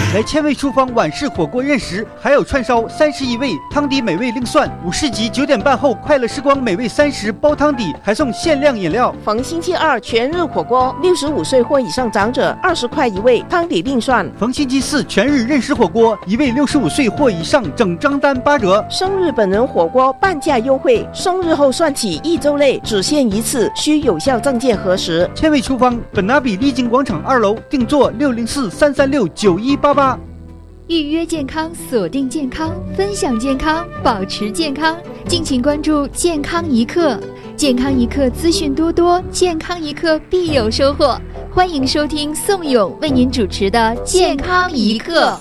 来千味厨房晚市火锅认识，还有串烧31味，汤底美味另算。午市及9点半后快乐时光美味30包汤底，还送限量饮料。 逢星期二全日火锅，65岁或以上长者20块一位，汤底另算。 逢星期四全日认识火锅，一位65岁或以上整张单8折。 生日本人火锅半价优惠，生日后算起1周内只限一次，需有效证件核实。 千味厨房，本拿比丽晶广场2楼，订座604-336-9188。 预约健康，锁定健康，分享健康，保持健康。敬请关注健康一刻，健康一刻资讯多多，健康一刻必有收获。欢迎收听宋勇为您主持的健康一刻。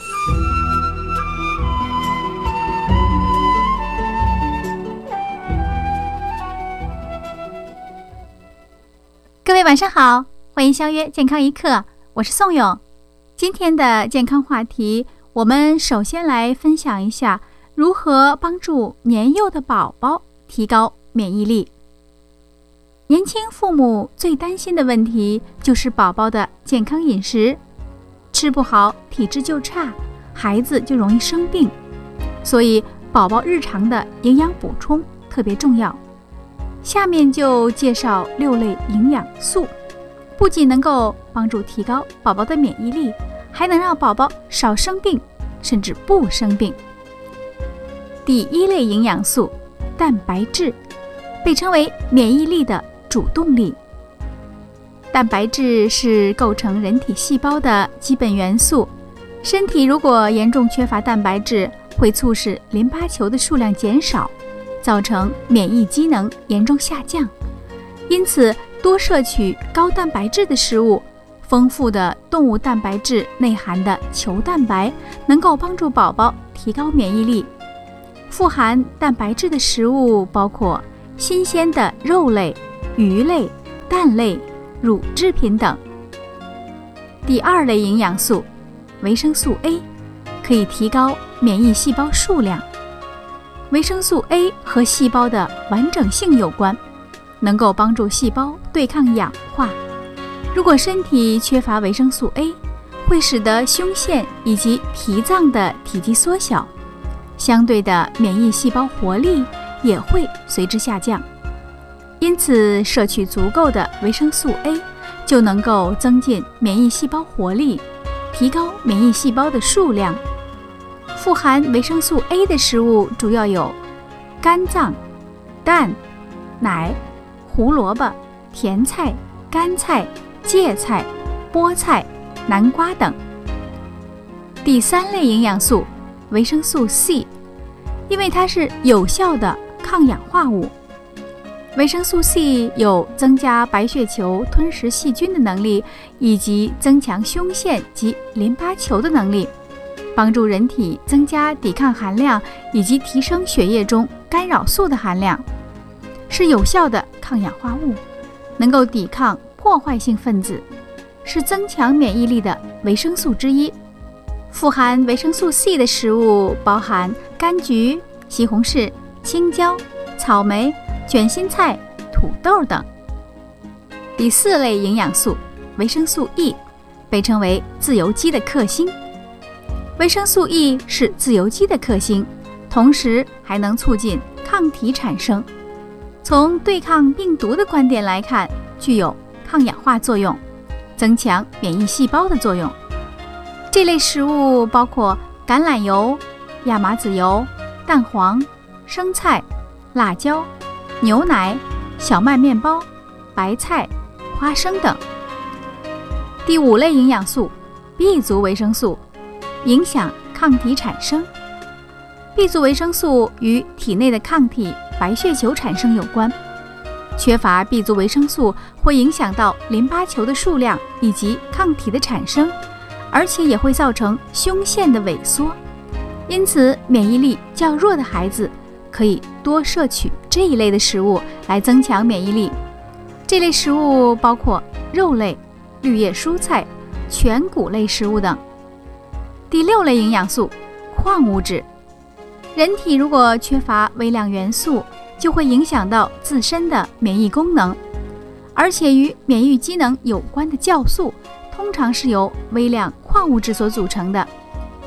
各位晚上好，欢迎相约健康一刻，我是宋勇。今天的健康话题，我们首先来分享一下如何帮助年幼的宝宝提高免疫力。年轻父母最担心的问题就是宝宝的健康饮食，吃不好体质就差，孩子就容易生病，所以宝宝日常的营养补充特别重要。下面就介绍6类营养素，不仅能够帮助提高宝宝的免疫力，还能让宝宝少生病，甚至不生病。第1类营养素，蛋白质，被称为免疫力的主动力。蛋白质是构成人体细胞的基本元素，身体如果严重缺乏蛋白质，会促使淋巴球的数量减少，造成免疫机能严重下降。因此，多摄取高蛋白质的食物，丰富的动物蛋白质内含的球蛋白，能够帮助宝宝提高免疫力。富含蛋白质的食物包括新鲜的肉类、鱼类、蛋类、乳制品等。第2类营养素，维生素 A， 可以提高免疫细胞数量。维生素 A 和细胞的完整性有关，能够帮助细胞对抗氧化。如果身体缺乏维生素 A， 会使得胸腺以及脾脏的体积缩小，相对的免疫细胞活力也会随之下降。因此，摄取足够的维生素 A， 就能够增进免疫细胞活力，提高免疫细胞的数量。富含维生素 A 的食物主要有肝脏、蛋、奶、胡萝卜、甜菜、干菜、芥菜、菠菜、南瓜等。第3类营养素，维生素 C， 因为它是有效的抗氧化物。维生素 C 有增加白血球吞食细菌的能力，以及增强胸腺及淋巴球的能力，帮助人体增加抵抗含量，以及提升血液中干扰素的含量，是有效的抗氧化物，能够抵抗破坏性分子，是增强免疫力的维生素之一。富含维生素 C 的食物包含柑橘、西红柿、青椒、草莓、卷心菜、土豆等。第4类营养素，维生素 E， 被称为自由基的克星。维生素 E 是自由基的克星，同时还能促进抗体产生。从对抗病毒的观点来看，具有抗氧化作用，增强免疫细胞的作用。这类食物包括橄榄油、亚麻籽油、蛋黄、生菜、辣椒、牛奶、小麦面包、白菜、花生等。第5类营养素， B 族维生素，影响抗体产生。B 族维生素与体内的抗体白血球产生有关，缺乏 B 族维生素会影响到淋巴球的数量以及抗体的产生，而且也会造成胸腺的萎缩。因此，免疫力较弱的孩子可以多摄取这一类的食物来增强免疫力。这类食物包括肉类、绿叶蔬菜、全谷类食物等。第6类营养素，矿物质。人体如果缺乏微量元素，就会影响到自身的免疫功能，而且与免疫机能有关的酵素通常是由微量矿物质所组成的，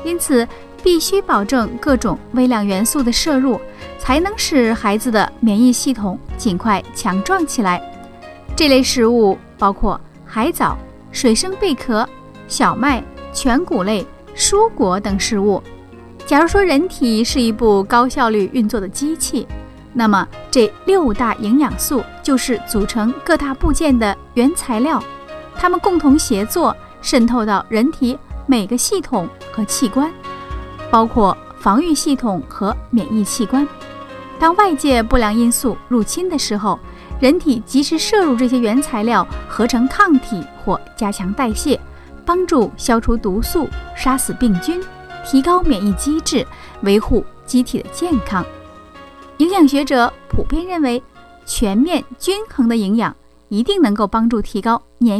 因此必须保证各种微量元素的摄入，才能使孩子的免疫系统尽快强壮起来。这类食物包括海藻、水生贝壳、小麦、全谷类、蔬果等食物。假如说人体是一部高效率运作的机器，那么这6大营养素就是组成各大部件的原材料，它们共同协作，渗透到人体每个系统和器官，包括防御系统和免疫器官。当外界不良因素入侵的时候，人体及时摄入这些原材料，合成抗体或加强代谢，帮助消除毒素，杀死病菌，提高免疫机制，维护机体的健康。营养学者普遍认为，全面均衡的营养一定能够帮助提高免